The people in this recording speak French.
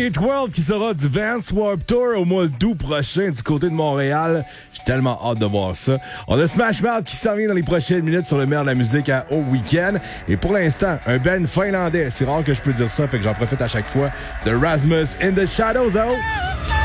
Eat World qui sera du Vans Warped Tour au mois d'août prochain du côté de Montréal. J'ai tellement hâte de voir ça. On a Smash Mouth qui s'en vient dans les prochaines minutes sur le meilleur de la musique au week-end. Et pour l'instant, un band finlandais. C'est rare que je peux dire ça, fait que j'en profite à chaque fois. The Rasmus in the Shadows. Oh!